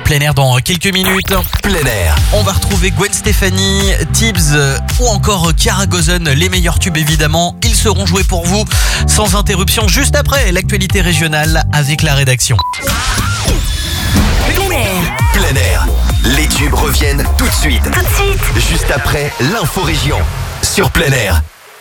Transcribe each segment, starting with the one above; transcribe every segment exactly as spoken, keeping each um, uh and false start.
plein air dans quelques minutes. Plein air. On va retrouver Gwen Stefani, Tibbs ou encore Chiara Gozen. Les meilleurs tubes évidemment, ils seront joués pour vous sans interruption juste après l'actualité régionale avec la rédaction. Plein air. Plein air. Les tubes reviennent tout de suite. Tout de suite. Juste après l'info région. Sur plein air.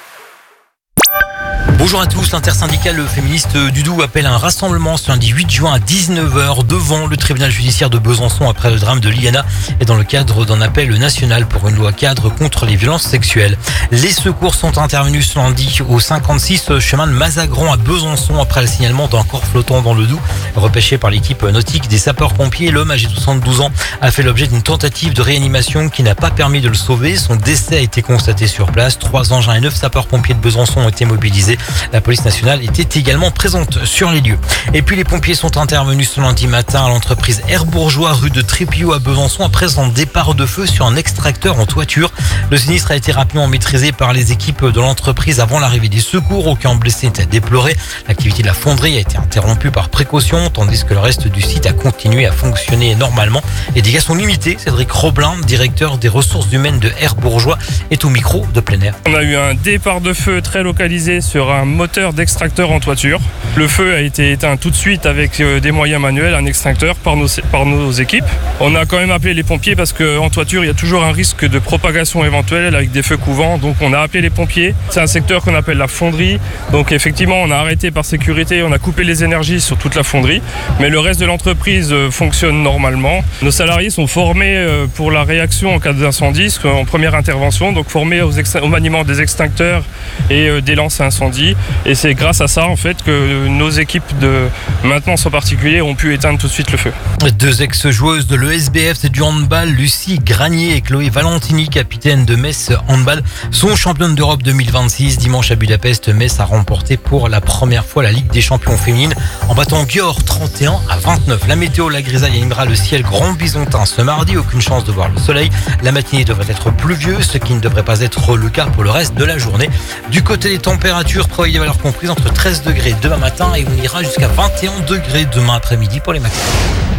Bonjour à tous, l'intersyndicale féministe du Doubs appelle à un rassemblement ce lundi huit juin à dix-neuf heures devant le tribunal judiciaire de Besançon après le drame de Liana et dans le cadre d'un appel national pour une loi cadre contre les violences sexuelles. Les secours sont intervenus ce lundi au cinquante-six chemin de Mazagran à Besançon après le signalement d'un corps flottant dans le Doubs. Repêché par l'équipe nautique des sapeurs-pompiers, l'homme âgé de soixante-douze ans a fait l'objet d'une tentative de réanimation qui n'a pas permis de le sauver. Son décès a été constaté sur place. Trois engins et neuf sapeurs-pompiers de Besançon ont été mobilisés. La police nationale était également présente sur les lieux. Et puis les pompiers sont intervenus ce lundi matin à l'entreprise Air Bourgeois rue de Trépillot à Besançon après un départ de feu sur un extracteur en toiture. Le sinistre a été rapidement maîtrisé par les équipes de l'entreprise avant l'arrivée des secours. Aucun blessé n'était déploré. L'activité de la fonderie a été interrompue par précaution tandis que le reste du site a continué à fonctionner normalement. Les dégâts sont limités. Cédric Roblin, directeur des ressources humaines de Air Bourgeois, est au micro de plein air. On a eu un départ de feu très localisé sur un moteur d'extracteur en toiture. Le feu a été éteint tout de suite avec des moyens manuels, un extincteur par nos, par nos équipes. On a quand même appelé les pompiers parce qu'en toiture, il y a toujours un risque de propagation éventuelle avec des feux couvants. Donc on a appelé les pompiers. C'est un secteur qu'on appelle la fonderie. Donc effectivement, on a arrêté par sécurité, on a coupé les énergies sur toute la fonderie. Mais le reste de l'entreprise fonctionne normalement. Nos salariés sont formés pour la réaction en cas d'incendie, en première intervention. Donc formés aux ext- au maniement des extincteurs et des lances à incendie. Et c'est grâce à ça en fait que nos équipes de maintenance en particulier ont pu éteindre tout de suite le feu. Deux ex-joueuses de l'E S B F du handball, Lucie Granier et Chloé Valentini, capitaine de Metz Handball, sont championnes d'Europe deux mille vingt-six. Dimanche à Budapest, Metz a remporté pour la première fois la Ligue des champions féminines en battant Győr trente et un à vingt-neuf. La météo, la grisaille animera le ciel grand bisontin ce mardi. Aucune chance de voir le soleil. La matinée devrait être pluvieuse, ce qui ne devrait pas être le cas pour le reste de la journée. Du côté des températures, prévoyez des valeurs comprises entre treize degrés demain matin et on ira jusqu'à vingt et un degrés demain après-midi pour les maximums.